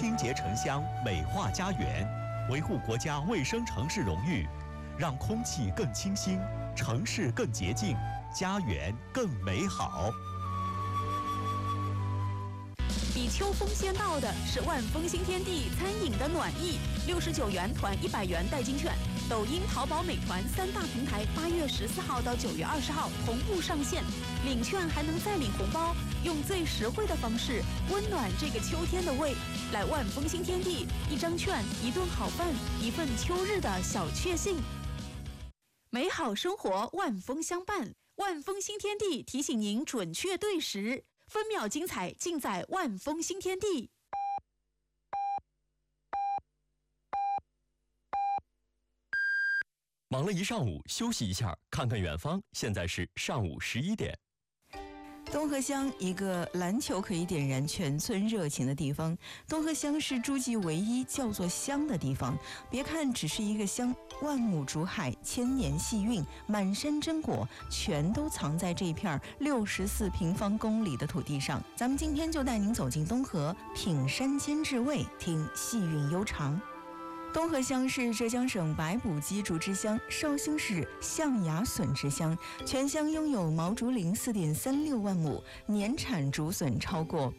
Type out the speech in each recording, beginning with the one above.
清洁城乡，美化家园，维护国家卫生城市荣誉，让空气更清新，城市更洁净，家园更美好。 比秋风先到的是万丰新天地餐饮的暖意，69元团100元代金券，抖音、淘宝、美团3大平台8月14号到9月20号同步上线，领券还能再领红包，用最实惠的方式温暖这个秋天的胃。来万丰新天地，一张券，一顿好饭，一份秋日的小确幸。美好生活万丰相伴，万丰新天地提醒您准确对时。分秒精彩尽在万丰新天地。 忙了一上午，休息一下，看看远方。现在是上午11点。 东河乡，一个篮球可以点燃全村热情的地方。东河乡是诸暨唯一叫做乡的地方。别看只是一个乡，万亩竹海，千年细韵，满山真果，全都藏在这片64平方公里的土地上。咱们今天就带您走进东河，品山间至味，听细韵悠长。东河乡是浙江省白卜鸡竹之乡，绍兴市象牙笋之乡，全乡拥有毛竹林4.36万亩，年产竹笋超过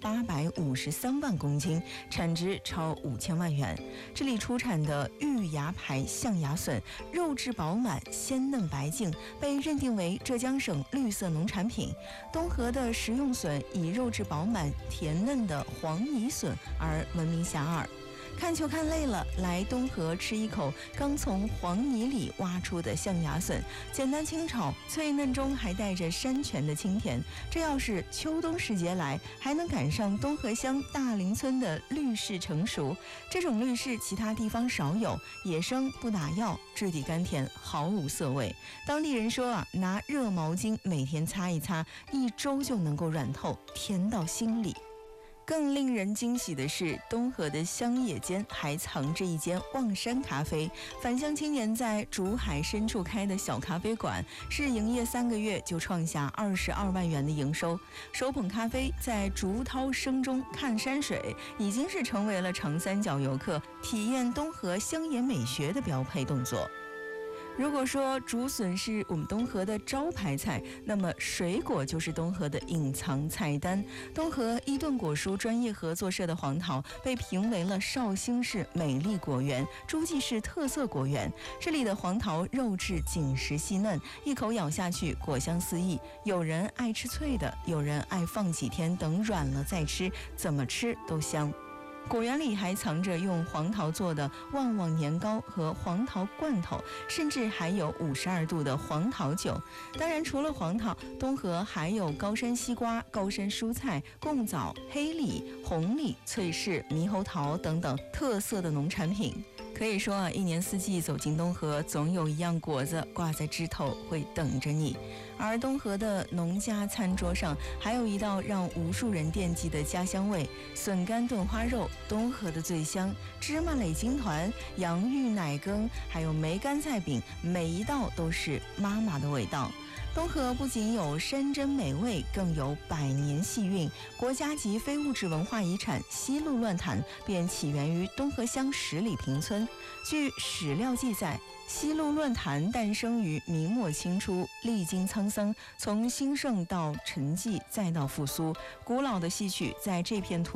853万公斤，产值超5000万元。这里出产的玉牙牌象牙笋，肉质饱满，鲜嫩白净，被认定为浙江省绿色农产品。东河的食用笋以肉质饱满、甜嫩的黄泥笋而闻名遐迩。看球看累了，来东河吃一口刚从黄泥里挖出的象牙笋，简单清炒，脆嫩中还带着山泉的清甜。这要是秋冬时节来，还能赶上东河乡大林村的绿柿成熟。这种绿柿其他地方少有，野生不打药，质地甘甜，毫无涩味。当地人说拿热毛巾每天擦一擦，1周就能够软透，甜到心里。更令人惊喜的是，东河的乡野间还藏着一间望山咖啡。返乡青年在竹海深处开的小咖啡馆，是营业3个月就创下22万元的营收。手捧咖啡，在竹涛声中看山水，已经是成为了长三角游客体验东河乡野美学的标配动作。如果说竹笋是我们东河的招牌菜，那么水果就是东河的隐藏菜单。东河伊顿果蔬专业合作社的黄桃被评为了绍兴市美丽果园、诸暨市特色果园。这里的黄桃肉质紧实细嫩，一口咬下去果香四溢。有人爱吃脆的，有人爱放几天等软了再吃，怎么吃都香。果园里还藏着用黄桃做的旺旺年糕和黄桃罐头，甚至还有52度的黄桃酒。当然，除了黄桃，东河还有高山西瓜、高山蔬菜、贡枣、黑李、红李、脆柿、猕猴桃等等特色的农产品。可以说一年四季走进东河，总有一样果子挂在枝头会等着你。而东河的农家餐桌上，还有一道让无数人惦记的家乡味——笋干炖花肉，东河的醉香，芝麻垒金团、洋芋奶羹，还有梅干菜饼，每一道都是妈妈的味道。东河不仅有山珍美味，更有百年细韵。国家级非物质文化遗产西路乱潭便起源于东河乡10里坪村。据史料记载，西路乱潭诞生于明末清初，历经沧桑，从兴盛到沉寂，再到复苏。古老的戏曲在这片土